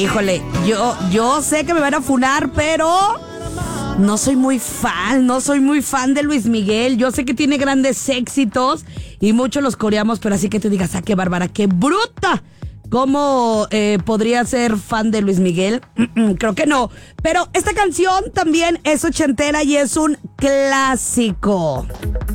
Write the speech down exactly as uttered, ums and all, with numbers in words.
Híjole, yo, yo sé que me van a funar, pero no soy muy fan, no soy muy fan de Luis Miguel. Yo sé que tiene grandes éxitos y muchos los coreamos, pero así que te digas, ah, qué bárbara, qué bruta. ¿Cómo eh, podría ser fan de Luis Miguel? Creo que no. Pero esta canción también es ochentera y es un clásico.